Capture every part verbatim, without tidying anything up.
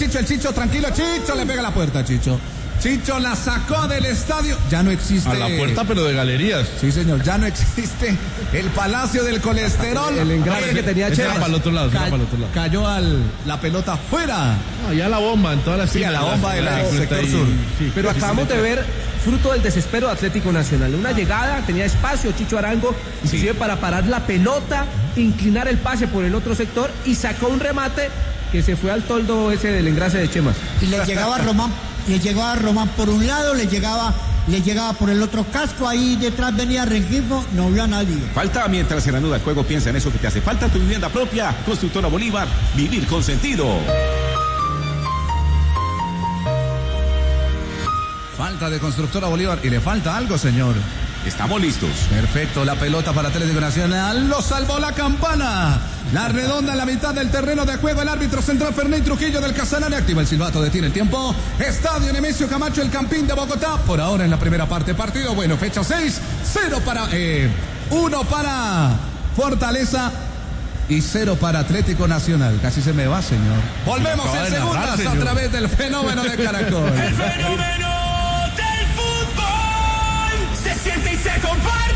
Chicho, el Chicho, tranquilo, Chicho, le pega a la puerta, Chicho. Chicho la sacó del estadio. Ya no existe. A la puerta, pero de galerías. Sí, señor. Ya no existe el Palacio del Colesterol. El engrane que tenía Chema. Para el otro lado, Ca- para el otro lado. Cayó al, la pelota fuera. No, ya la bomba en todas las Sí, a la bomba del sector sur. Sí, Pero acabamos de ver fruto del desespero de Atlético Nacional. Una llegada, tenía espacio Chicho Arango, inclusive para parar la pelota, inclinar el pase por el otro sector y sacó un remate que se fue al toldo ese del engrase de Chemas. Y le llegaba a Román, le llegaba a Román por un lado, le llegaba, le llegaba por el otro casco, ahí detrás venía Rengifo, no vio a nadie. Falta mientras se reanuda el juego, piensa en eso que te hace falta, tu vivienda propia. Constructora Bolívar, vivir con sentido. Falta de Constructora Bolívar. Y le falta algo, señor. Estamos listos. Perfecto, la pelota para Atlético Nacional. Lo salvó la campana. La redonda en la mitad del terreno de juego. El árbitro central Fernández Trujillo del Casanare activa el silbato, detiene el tiempo. Estadio Nemesio Camacho, el Campín de Bogotá. Por ahora en la primera parte partido. Bueno, fecha seis, cero para... Eh, uno para Fortaleza y cero para Atlético Nacional. Casi se me va, señor. Volvemos en segundas a través del fenómeno de Caracol. El fenómeno del fútbol se siente y se comparte.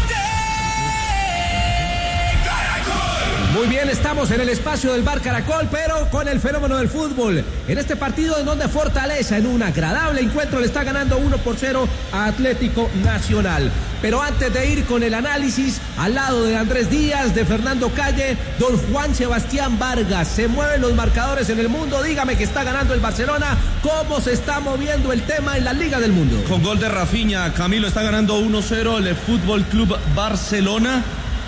Caracol. Muy bien, estamos en el espacio del Bar Caracol, pero con el fenómeno del fútbol. En este partido en donde Fortaleza, en un agradable encuentro, le está ganando uno por cero a Atlético Nacional. Pero antes de ir con el análisis, al lado de Andrés Díaz, de Fernando Calle, don Juan Sebastián Vargas. Se mueven los marcadores en el mundo. Dígame que está ganando el Barcelona. ¿Cómo se está moviendo el tema en la Liga del Mundo? Con gol de Rafinha, Camilo está ganando uno cero el Fútbol Club Barcelona.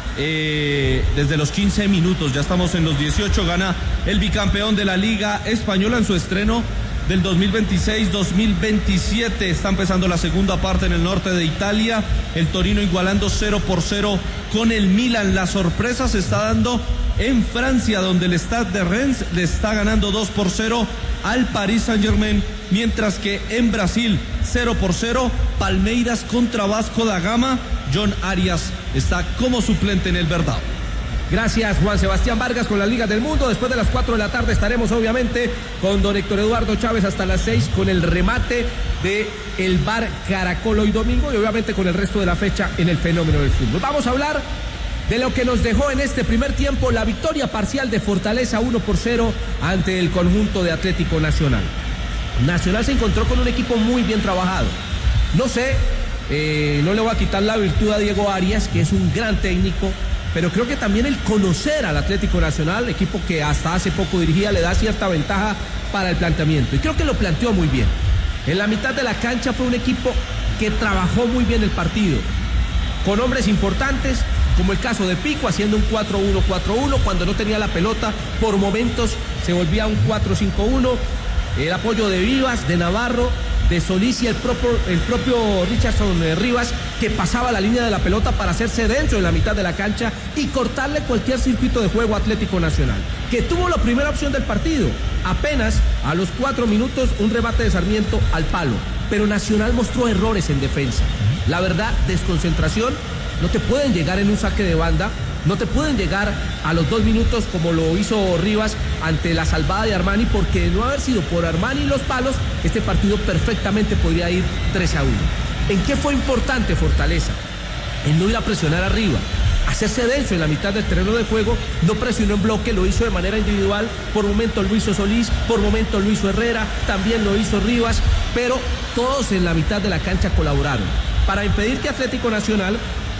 Eh, desde los quince minutos, ya estamos en los dieciocho, gana el bicampeón de la Liga Española en su estreno del dos mil veintiséis dos mil veintisiete. Está empezando la segunda parte en el norte de Italia, el Torino igualando cero por cero con el Milan. La sorpresa se está dando en Francia, donde el Stade de Rennes le está ganando dos por cero al Paris Saint-Germain, mientras que en Brasil cero por cero, Palmeiras contra Vasco da Gama. John Arias está como suplente en el Verdão. Gracias, Juan Sebastián Vargas, con la Liga del Mundo. Después de las cuatro de la tarde estaremos obviamente con don Héctor Eduardo Chávez hasta las seis con el remate de el Bar Caracol hoy domingo y obviamente con el resto de la fecha en el fenómeno del fútbol. Vamos a hablar de lo que nos dejó en este primer tiempo la victoria parcial de Fortaleza uno por cero ante el conjunto de Atlético Nacional. Nacional se encontró con un equipo muy bien trabajado. No sé, eh, no le voy a quitar la virtud a Diego Arias, que es un gran técnico, pero creo que también el conocer al Atlético Nacional, equipo que hasta hace poco dirigía, le da cierta ventaja para el planteamiento. Y creo que lo planteó muy bien. En la mitad de la cancha fue un equipo que trabajó muy bien el partido, con hombres importantes, como el caso de Pico, haciendo un cuatro uno cuatro uno, cuando no tenía la pelota, por momentos se volvía un cuatro cinco uno, el apoyo de Vivas, de Navarro, de Solís y el propio, el propio Richardson eh, Rivas, que pasaba la línea de la pelota para hacerse denso en la mitad de la cancha y cortarle cualquier circuito de juego a Atlético Nacional, que tuvo la primera opción del partido, apenas a los cuatro minutos un remate de Sarmiento al palo, pero Nacional mostró errores en defensa, la verdad, desconcentración. No te pueden llegar en un saque de banda, no te pueden llegar a los dos minutos como lo hizo Rivas ante la salvada de Armani, porque de no haber sido por Armani y los palos, este partido perfectamente podría ir tres a uno. ¿En qué fue importante Fortaleza? En no ir a presionar arriba, hacerse denso en la mitad del terreno de juego, no presionó en bloque, lo hizo de manera individual, por momentos lo hizo Solís, por momentos lo hizo Herrera, también lo hizo Rivas, pero todos en la mitad de la cancha colaboraron para impedir que Atlético Nacional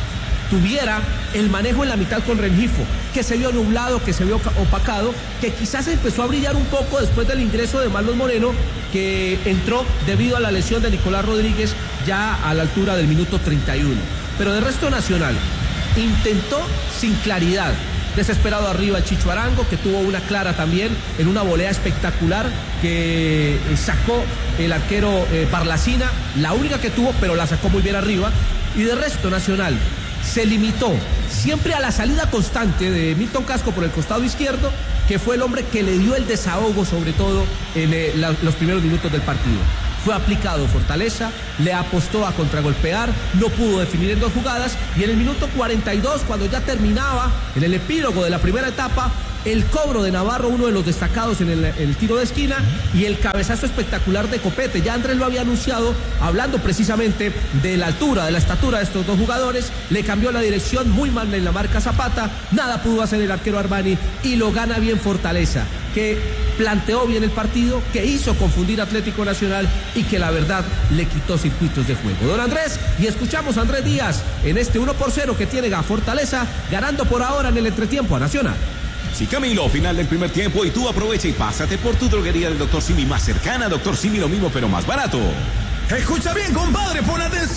tuviera el manejo en la mitad con Rengifo, que se vio nublado, que se vio opacado, que quizás empezó a brillar un poco después del ingreso de Marlon Moreno, que entró debido a la lesión de Nicolás Rodríguez ya a la altura del minuto treinta y uno. Pero de resto Nacional intentó sin claridad, desesperado arriba el Chicho Arango, que tuvo una clara también en una volea espectacular que sacó el arquero eh, Parlacina, la única que tuvo, pero la sacó muy bien arriba. Y de resto Nacional se limitó siempre a la salida constante de Milton Casco por el costado izquierdo, que fue el hombre que le dio el desahogo, sobre todo en eh, la, los primeros minutos del partido. Fue aplicado Fortaleza, le apostó a contragolpear, no pudo definir en dos jugadas, y en el minuto cuarenta y dos, cuando ya terminaba, en el epílogo de la primera etapa, el cobro de Navarro, uno de los destacados en el, el tiro de esquina, y el cabezazo espectacular de Copete. Ya Andrés lo había anunciado, hablando precisamente de la altura, de la estatura de estos dos jugadores. Le cambió la dirección, muy mal en la marca Zapata, nada pudo hacer el arquero Armani, y lo gana bien Fortaleza, que planteó bien el partido, que hizo confundir a Atlético Nacional y que la verdad le quitó circuitos de juego. Don Andrés, y escuchamos a Andrés Díaz en este uno por cero que tiene a Fortaleza, ganando por ahora en el entretiempo a Nacional. Sí, Camilo, final del primer tiempo y tú aprovecha y pásate por tu droguería del doctor Simi más cercana. doctor Simi, lo mismo pero más barato. Escucha bien, compadre, pon atención.